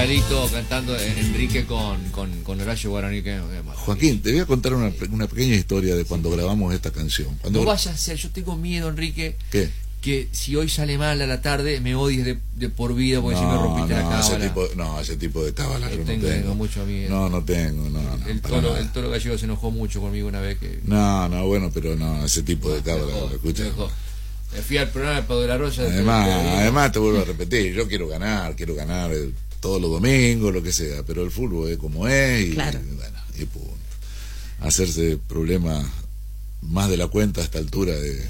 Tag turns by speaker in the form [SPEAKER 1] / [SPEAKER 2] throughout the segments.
[SPEAKER 1] clarito cantando Enrique con Horacio Guaraní.
[SPEAKER 2] Joaquín, te voy a contar una pequeña historia de cuando grabamos esta canción.
[SPEAKER 1] No vaya a ser, yo tengo miedo, Enrique.
[SPEAKER 2] ¿Qué?
[SPEAKER 1] Que si hoy sale mal a la tarde me odies de por vida porque si me rompiste la cábala.
[SPEAKER 2] Ese tipo de cábala yo no
[SPEAKER 1] tengo mucho miedo.
[SPEAKER 2] No tengo.
[SPEAKER 1] El toro gallego se enojó mucho conmigo una vez que...
[SPEAKER 2] Bueno, pero no, ese tipo de cábala, escucha.
[SPEAKER 1] Me fui al programa de Pablo de la Rosa.
[SPEAKER 2] Además te vuelvo a repetir, yo quiero ganar todos los domingos, lo que sea, pero el fútbol es como es
[SPEAKER 3] claro.
[SPEAKER 2] Y punto. Hacerse problema más de la cuenta a esta altura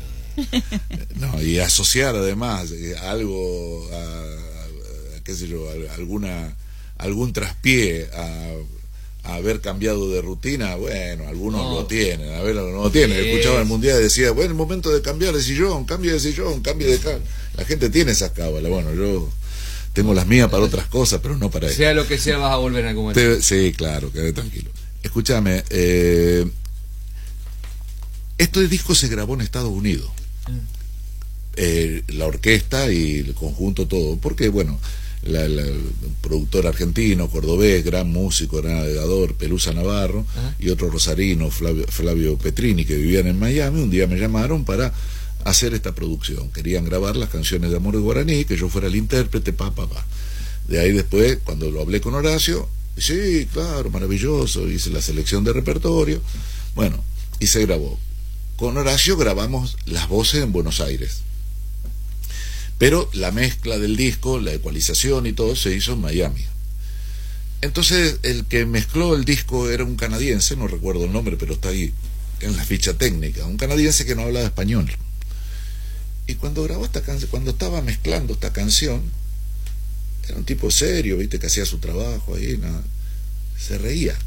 [SPEAKER 2] y asociar además algo qué sé yo, algún traspié a haber cambiado de rutina. Bueno, algunos lo tienen, a ver, no lo tienen. Escuchaba el Mundial y decía, bueno, el momento de cambiar de sillón, cambie de sillón, cambie de cábala. La gente tiene esas cábalas. Bueno, yo tengo las mías para otras cosas, pero no para eso.
[SPEAKER 1] Sea lo que sea, vas a volver en algún momento.
[SPEAKER 2] Sí, claro, quedé tranquilo. Escúchame, este disco se grabó en Estados Unidos. La orquesta y el conjunto, todo, porque bueno, el productor argentino, cordobés, gran músico, gran navegador, Pelusa Navarro, y otro rosarino, Flavio Petrini, que vivían en Miami, un día me llamaron para hacer esta producción. Querían grabar las canciones de Amor de Guaraní, que yo fuera el intérprete, De ahí después, cuando lo hablé con Horacio, sí, claro, maravilloso, hice la selección de repertorio, bueno, y se grabó. Con Horacio grabamos las voces en Buenos Aires, pero la mezcla del disco, la ecualización y todo se hizo en Miami. Entonces el que mezcló el disco era un canadiense, no recuerdo el nombre, pero está ahí en la ficha técnica, un canadiense que no hablaba español. Y cuando grabó esta canción, cuando estaba mezclando esta canción, era un tipo serio, viste, que hacía su trabajo ahí, nada, se reía,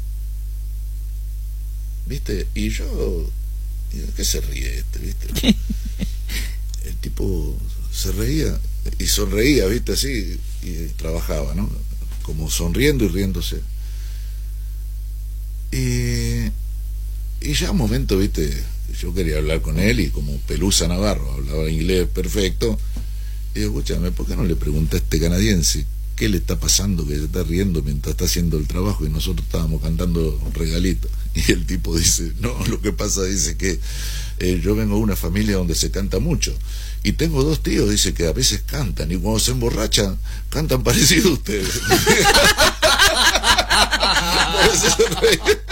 [SPEAKER 2] viste, y yo, ¿de qué se ríe viste? El tipo se reía y sonreía, viste, así, y trabajaba, ¿no? Como sonriendo y riéndose. Y ya un momento, viste, yo quería hablar con él, y como Pelusa Navarro hablaba inglés perfecto, y digo, escúchame, ¿por qué no le pregunté a este canadiense qué le está pasando, que se está riendo mientras está haciendo el trabajo y nosotros estábamos cantando un regalito? Y el tipo dice, no, lo que pasa, dice que yo vengo de una familia donde se canta mucho, y tengo 2 tíos, dice, que a veces cantan, y cuando se emborrachan, cantan parecido a ustedes. Por eso se reía.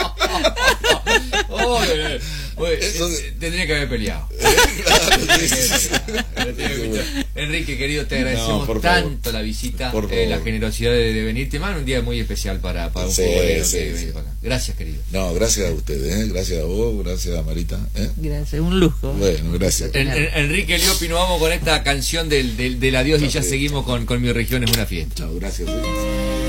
[SPEAKER 1] Tendría que haber peleado. Enrique, querido, te agradecemos tanto la visita, la generosidad de venir. Te mando un día muy especial para un futbolero que venir para acá. Gracias, querido.
[SPEAKER 2] No, gracias a ustedes, gracias a vos, gracias a Marita.
[SPEAKER 3] Gracias, un lujo.
[SPEAKER 2] Bueno, gracias.
[SPEAKER 1] Enrique Liopi, nos vamos con esta canción del adiós, y ya seguimos con Mi Región es una fiesta.
[SPEAKER 2] Chao, gracias.